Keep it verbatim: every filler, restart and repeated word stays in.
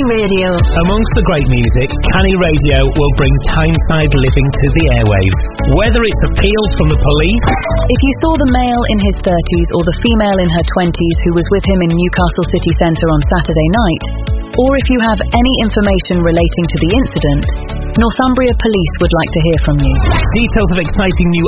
Radio. Amongst the great music, Canny Radio will bring Tyneside living to the airwaves. Whether it's appeals from the police... If you saw the male in his thirties or the female in her twenties who was with him in Newcastle city centre on Saturday night, or if you have any information relating to the incident, Northumbria Police would like to hear from you. Details of exciting new